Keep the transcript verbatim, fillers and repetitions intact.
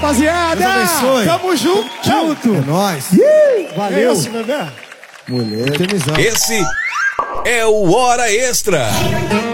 rapaziada. Deus abençoe. Tamo junto. Junto. É nóis. Valeu. Esse, bebê. Mulher. Esse é o Hora Extra.